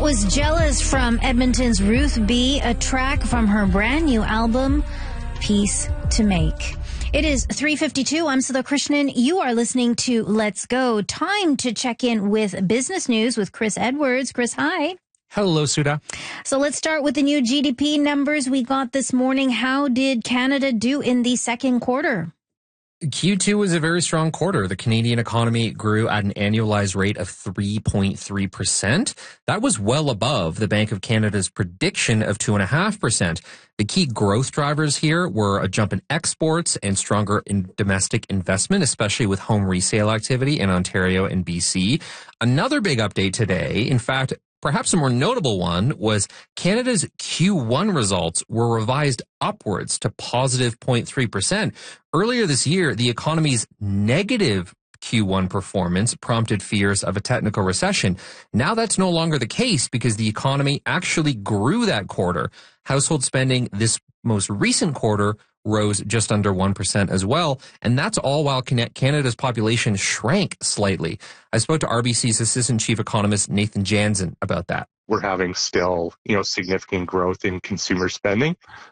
was Jealous from Edmonton's Ruth B., a track from her brand new album, Peace to Make. It is 3:52. I'm Sudha Krishnan. You are listening to Let's Go. Time to check in with business news with Chris Edwards. Chris, hi. Hello, Sudha. So let's start with the new GDP numbers we got this morning. How did Canada do in the second quarter? Q2 was a very strong quarter. The Canadian economy grew at an annualized rate of 3.3%. That was well above the Bank of Canada's prediction of 2.5%. The key growth drivers here were a jump in exports and stronger in domestic investment, especially with home resale activity in Ontario and BC. Another big update today, in fact, perhaps a more notable one, was Canada's Q1 results were revised upwards to positive 0.3%. Earlier this year, the economy's negative Q1 performance prompted fears of a technical recession. Now that's no longer the case because the economy actually grew that quarter. Household spending this most recent quarter rose just under 1% as well. And that's all while Canada's population shrank slightly. I spoke to RBC's Assistant Chief Economist Nathan Janzen about that. We're having still, significant growth in consumer spending.